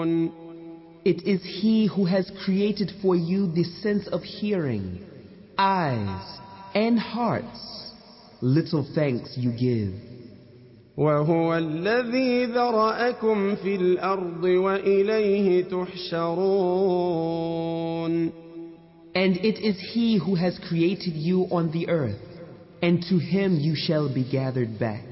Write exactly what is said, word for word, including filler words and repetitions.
It is He who has created for you the sense of hearing, eyes, and hearts. Little thanks you give. وهو الذي ذرأكم في الأرض وإليه تحشرون. And it is He who has created you on the earth, and to Him you shall be gathered back.